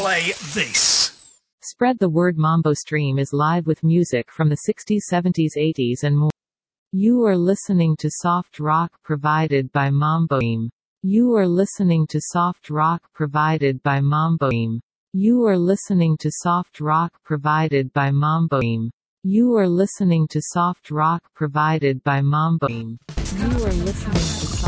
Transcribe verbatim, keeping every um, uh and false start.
play this. Spread the word. Mambo Stream is live with music from the sixties, seventies, eighties and more. You are listening to soft rock provided by Mambo Stream. You are listening to soft rock provided by Mambo Stream. You are listening to soft rock provided by Mambo Stream. You are listening to soft rock provided by Mambo Stream. You are listening to